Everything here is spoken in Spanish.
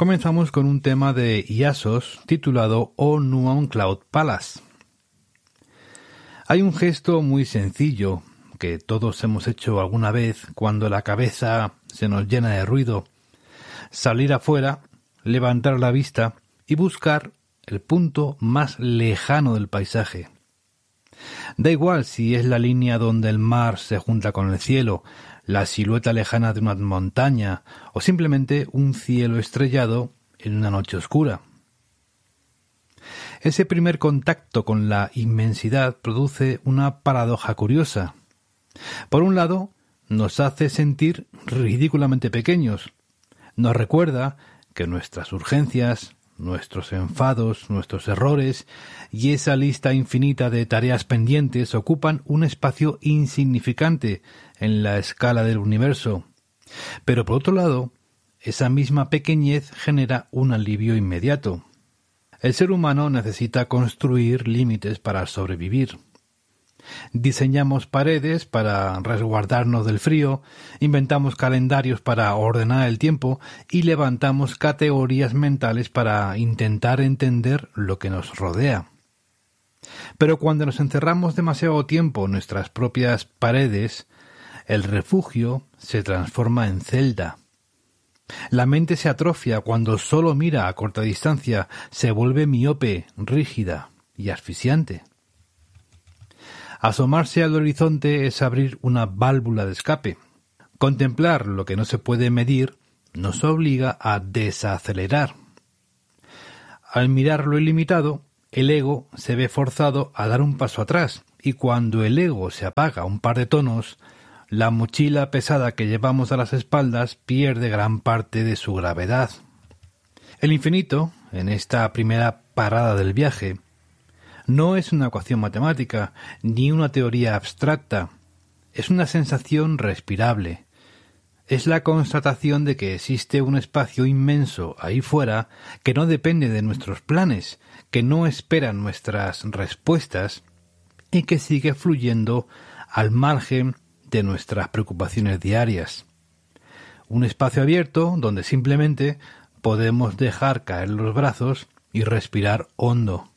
Comenzamos con un tema de Iassos titulado O Nuon Cloud Palace. Hay un gesto muy sencillo que todos hemos hecho alguna vez cuando la cabeza se nos llena de ruido: salir afuera, levantar la vista y buscar el punto más lejano del paisaje. Da igual si es la línea donde el mar se junta con el cielo, la silueta lejana de una montaña o simplemente un cielo estrellado en una noche oscura. Ese primer contacto con la inmensidad produce una paradoja curiosa. Por un lado, nos hace sentir ridículamente pequeños. Nos recuerda que nuestras urgencias, nuestros enfados, nuestros errores y esa lista infinita de tareas pendientes ocupan un espacio insignificante en la escala del universo. Pero por otro lado, esa misma pequeñez genera un alivio inmediato. El ser humano necesita construir límites para sobrevivir. Diseñamos paredes para resguardarnos del frío, inventamos calendarios para ordenar el tiempo y levantamos categorías mentales para intentar entender lo que nos rodea. Pero cuando nos encerramos demasiado tiempo en nuestras propias paredes, el refugio se transforma en celda. La mente se atrofia cuando solo mira a corta distancia, se vuelve miope, rígida y asfixiante. Asomarse al horizonte es abrir una válvula de escape. Contemplar lo que no se puede medir nos obliga a desacelerar. Al mirar lo ilimitado, el ego se ve forzado a dar un paso atrás, y cuando el ego se apaga un par de tonos, la mochila pesada que llevamos a las espaldas pierde gran parte de su gravedad. El infinito, en esta primera parada del viaje, no es una ecuación matemática, ni una teoría abstracta. Es una sensación respirable. Es la constatación de que existe un espacio inmenso ahí fuera que no depende de nuestros planes, que no espera nuestras respuestas y que sigue fluyendo al margen de nuestras preocupaciones diarias. Un espacio abierto donde simplemente podemos dejar caer los brazos y respirar hondo.